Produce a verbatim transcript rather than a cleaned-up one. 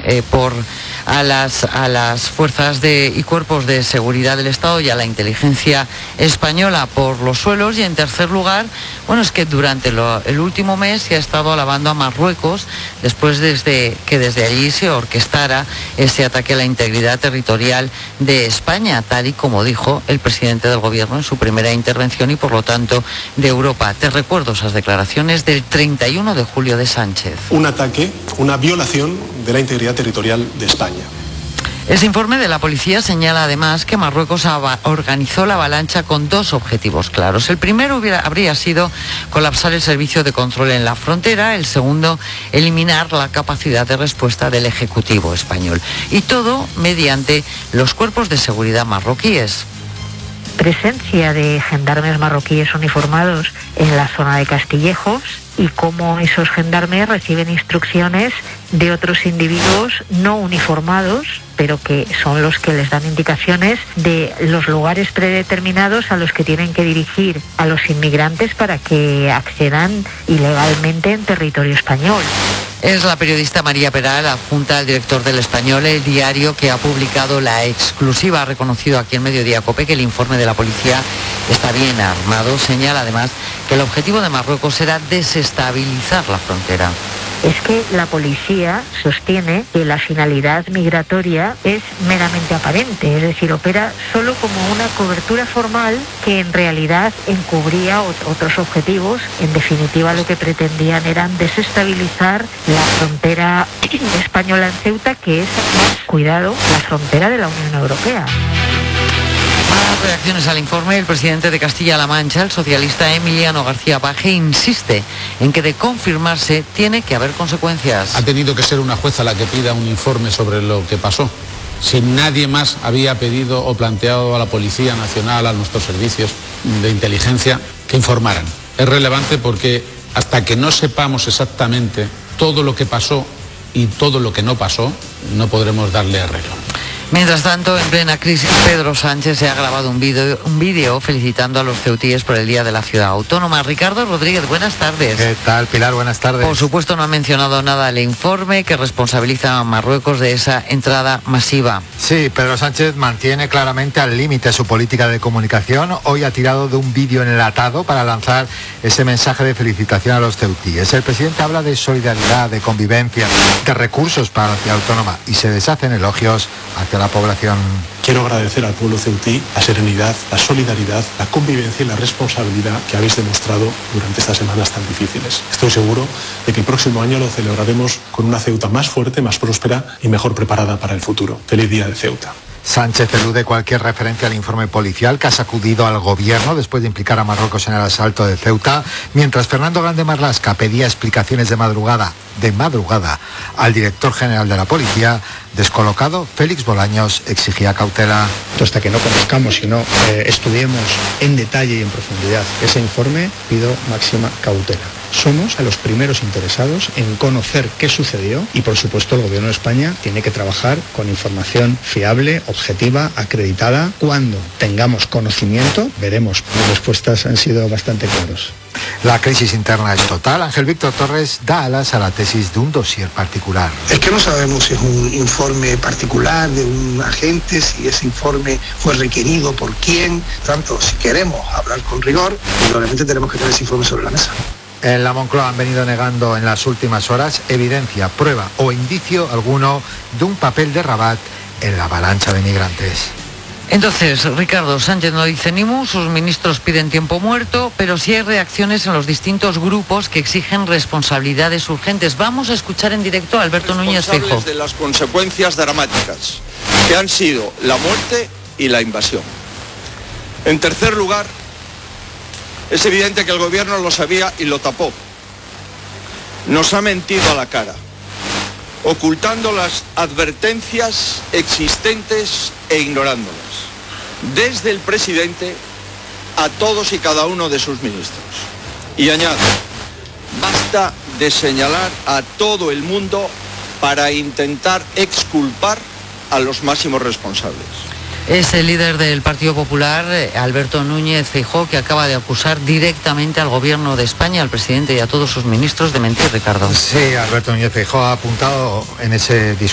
eh, por a las, a las fuerzas de, y cuerpos de seguridad del Estado y a la inteligencia española por los suelos. Y en tercer lugar, bueno, es que durante lo, el último mes se ha estado alabando a Marruecos después desde que desde allí se orquestara ese ataque a la integridad territorial de España, tal y como dijo el presidente del gobierno en su primera intervención y por lo tanto de Europa. Te recuerdo esas declaraciones del treinta y uno de julio de Sánchez. Un ataque, una violación de la integridad territorial de España. Ese informe de la policía señala además que Marruecos organizó la avalancha con dos objetivos claros. El primero hubiera, habría sido colapsar el servicio de control en la frontera, el segundo, eliminar la capacidad de respuesta del Ejecutivo español. Y todo mediante los cuerpos de seguridad marroquíes. Presencia de gendarmes marroquíes uniformados en la zona de Castillejos y cómo esos gendarmes reciben instrucciones de otros individuos no uniformados, pero que son los que les dan indicaciones de los lugares predeterminados a los que tienen que dirigir a los inmigrantes para que accedan ilegalmente en territorio español. Es la periodista María Peral, adjunta al director del Español, el diario que ha publicado la exclusiva. Ha reconocido aquí en Mediodía COPE que el informe de la policía está bien armado. Señala además que el objetivo de Marruecos era desestabilizar la frontera. Es que la policía sostiene que la finalidad migratoria es meramente aparente, es decir, opera solo como una cobertura formal que en realidad encubría otros objetivos. En definitiva, lo que pretendían eran desestabilizar la frontera española en Ceuta, que es, más cuidado, la frontera de la Unión Europea. Más reacciones al informe. El presidente de Castilla-La Mancha, el socialista Emiliano García Paje, insiste en que de confirmarse tiene que haber consecuencias. Ha tenido que ser una jueza la que pida un informe sobre lo que pasó. Si nadie más había pedido o planteado a la Policía Nacional, a nuestros servicios de inteligencia, que informaran. Es relevante porque hasta que no sepamos exactamente todo lo que pasó y todo lo que no pasó, no podremos darle arreglo. Mientras tanto, en plena crisis, Pedro Sánchez se ha grabado un vídeo un vídeo felicitando a los ceutíes por el Día de la Ciudad Autónoma. Ricardo Rodríguez, buenas tardes. ¿Qué tal, Pilar? Buenas tardes. Por supuesto, no ha mencionado nada el informe que responsabiliza a Marruecos de esa entrada masiva. Sí, Pedro Sánchez mantiene claramente al límite su política de comunicación. Hoy ha tirado de un vídeo enlatado para lanzar ese mensaje de felicitación a los ceutíes. El presidente habla de solidaridad, de convivencia, de recursos para la Ciudad Autónoma y se deshacen elogios hacia la población. Quiero agradecer al pueblo ceutí la serenidad, la solidaridad, la convivencia y la responsabilidad que habéis demostrado durante estas semanas tan difíciles. Estoy seguro de que el próximo año lo celebraremos con una Ceuta más fuerte, más próspera y mejor preparada para el futuro. Feliz Día de Ceuta. Sánchez elude cualquier referencia al informe policial que ha sacudido al gobierno después de implicar a Marruecos en el asalto de Ceuta, mientras Fernando Grande Marlaska pedía explicaciones de madrugada, de madrugada, al director general de la policía. Descolocado, Félix Bolaños exigía cautela. Hasta que no conozcamos y no eh, estudiemos en detalle y en profundidad ese informe, pido máxima cautela. Somos los primeros interesados en conocer qué sucedió y, por supuesto, el Gobierno de España tiene que trabajar con información fiable, objetiva, acreditada. Cuando tengamos conocimiento, veremos. Las respuestas han sido bastante claras. La crisis interna es total. Ángel Víctor Torres da alas a la tesis de un dossier particular. Es que no sabemos si es un informe particular de un agente, si ese informe fue requerido por quién. Tanto, si queremos hablar con rigor, probablemente tenemos que tener ese informe sobre la mesa. En la Moncloa han venido negando en las últimas horas evidencia, prueba o indicio alguno de un papel de Rabat en la avalancha de migrantes. Entonces, Ricardo, Sánchez no dice ni mu, sus ministros piden tiempo muerto, pero sí hay reacciones en los distintos grupos que exigen responsabilidades urgentes. Vamos a escuchar en directo a Alberto Núñez Feijóo. Responsables de las consecuencias dramáticas que han sido la muerte y la invasión. En tercer lugar, es evidente que el gobierno lo sabía y lo tapó. Nos ha mentido a la cara, ocultando las advertencias existentes e ignorándolas, desde el presidente a todos y cada uno de sus ministros. Y añado, basta de señalar a todo el mundo para intentar exculpar a los máximos responsables. Es el líder del Partido Popular, Alberto Núñez Feijóo, que acaba de acusar directamente al Gobierno de España, al presidente y a todos sus ministros de mentir, Ricardo. Sí, Alberto Núñez Feijóo ha apuntado en ese discurso